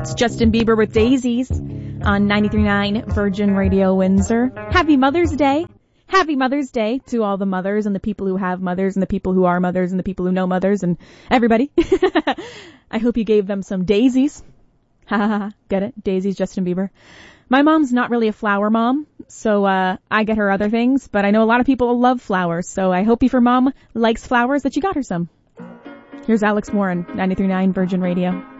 It's Justin Bieber with Daisies on 93.9 Virgin Radio Windsor. Happy Mother's Day. Happy Mother's Day to all the mothers and the people who have mothers and the people who are mothers and the people who know mothers and everybody. I hope you gave them some daisies. Ha ha ha. Get it? Daisies, Justin Bieber. My mom's not really a flower mom, so I get her other things, but I know a lot of people love flowers, so I hope if your mom likes flowers that you got her some. Here's Alex Warren, 93.9 Virgin Radio.